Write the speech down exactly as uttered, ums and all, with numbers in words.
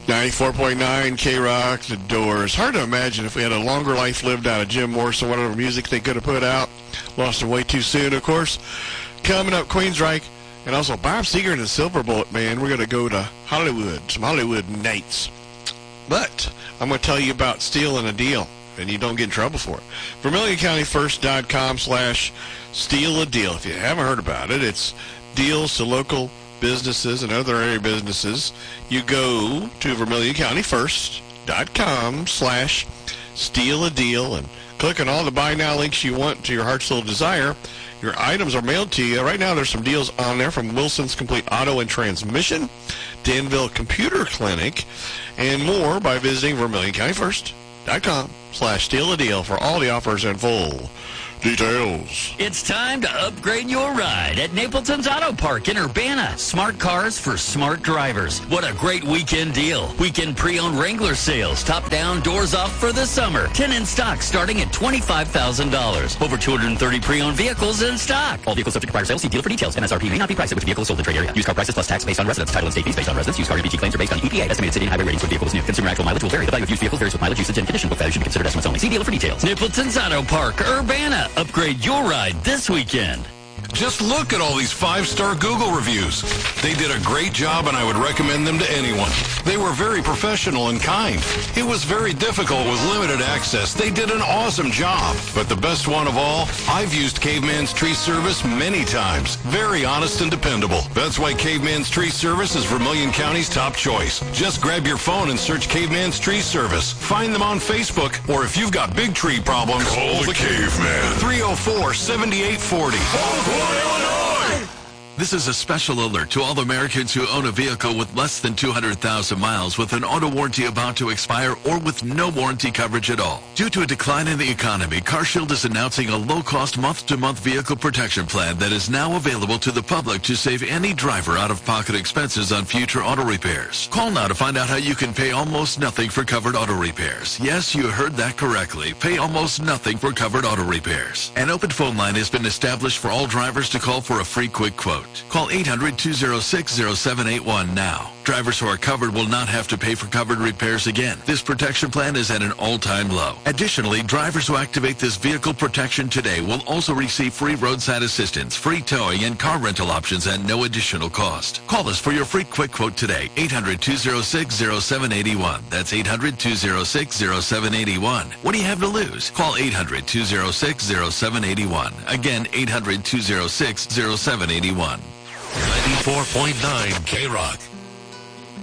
ninety-four point nine K-Rock, The Doors. Hard to imagine if we had a longer life lived out of Jim Morrison, whatever music they could have put out. Lost him way too soon, of course. Coming up, Queensryche, and also Bob Seger and the Silver Bullet Band. We're going to go to Hollywood, some Hollywood nights. But I'm going to tell you about stealing a deal, and you don't get in trouble for it. Vermilion County First dot com slash steal a deal. If you haven't heard about it, it's deals to local businesses and other area businesses. You go to Vermilion County First dot com slash steal a deal and click on all the buy now links you want to your heart's little desire. Your items are mailed to you. Right now there's some deals on there from Wilson's Complete Auto and Transmission, Danville Computer Clinic, and more by visiting Vermilion County First dot com slash steal a deal for all the offers in full details. It's time to upgrade your ride at Napleton's Auto Park in Urbana. Smart cars for smart drivers. What a great weekend deal. Weekend pre-owned Wrangler sales. Top down, doors off for the summer. ten in stock starting at twenty-five thousand dollars. Over two hundred thirty pre-owned vehicles in stock. All vehicles subject to prior sale. See dealer for details. M S R P may not be priced at which vehicle is sold in trade area. Used car prices plus tax based on residence. Title and state fees based on residence. Used car M V G claims are based on E P A. Estimated city and highway ratings for vehicles new. Consumer actual mileage will vary. The value of used vehicles varies with mileage, usage, and condition. Book value should be considered estimates only. See dealer for details. Napleton's Auto Park, Urbana. Upgrade your ride this weekend. Just look at all these five-star Google reviews. They did a great job, and I would recommend them to anyone. They were very professional and kind. It was very difficult with limited access. They did an awesome job. But the best one of all, I've used Caveman's Tree Service many times. Very honest and dependable. That's why Caveman's Tree Service is Vermilion County's top choice. Just grab your phone and search Caveman's Tree Service. Find them on Facebook, or if you've got big tree problems, call the Caveman. three oh four, seven eight four oh. Illinois! This is a special alert to all Americans who own a vehicle with less than two hundred thousand miles with an auto warranty about to expire or with no warranty coverage at all. Due to a decline in the economy, CarShield is announcing a low-cost month-to-month vehicle protection plan that is now available to the public to save any driver out-of-pocket expenses on future auto repairs. Call now to find out how you can pay almost nothing for covered auto repairs. Yes, you heard that correctly. Pay almost nothing for covered auto repairs. An open phone line has been established for all drivers to call for a free quick quote. Call eight hundred, two oh six, oh seven eight one now. Drivers who are covered will not have to pay for covered repairs again. This protection plan is at an all-time low. Additionally, drivers who activate this vehicle protection today will also receive free roadside assistance, free towing, and car rental options at no additional cost. Call us for your free quick quote today. eight hundred, two oh six, oh seven eight one. That's eight hundred, two oh six, oh seven eight one. What do you have to lose? Call eight hundred, two oh six, oh seven eight one. Again, eight hundred, two oh six, oh seven eight one. ninety-four point nine K-Rock.